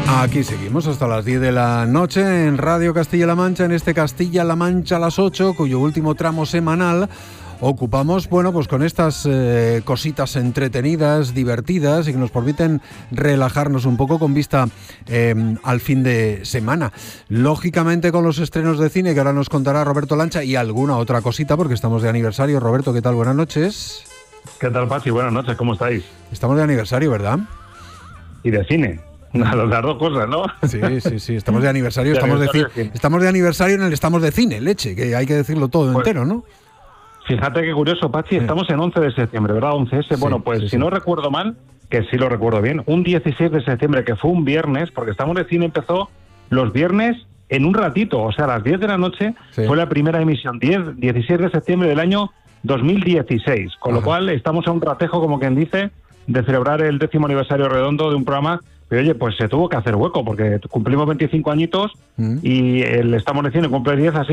Aquí seguimos hasta las 10 de la noche en Radio Castilla-La Mancha, en este Castilla-La Mancha a las 8, cuyo último tramo semanal ocupamos, bueno, pues con estas cositas entretenidas, divertidas y que nos permiten relajarnos un poco con vista al fin de semana. Lógicamente con los estrenos de cine que ahora nos contará Roberto Lancha y alguna otra cosita porque estamos de aniversario. Roberto, ¿qué tal? Buenas noches. ¿Qué tal, Pachi? Buenas noches, ¿cómo estáis? Estamos de aniversario, ¿verdad? Y de cine. Las dos cosas, ¿no? Sí, estamos de aniversario. Estamos de aniversario en el estamos de cine, leche, que hay que decirlo todo entero, ¿no? Fíjate qué curioso, Pachi, estamos en 11 de septiembre, ¿verdad? 11S, sí, bueno, pues si no recuerdo mal, que sí lo recuerdo bien, un 16 de septiembre, que fue un viernes, porque estamos de cine empezó los viernes en un ratito, o sea, a las 10 de la noche fue la primera emisión, 16 de septiembre del año 2016, con lo cual estamos a un ratejo, como quien dice, de celebrar el 10º aniversario redondo de un programa. Pero oye, pues se tuvo que hacer hueco, porque cumplimos 25 añitos y el Estamos de Cine cumple 10, así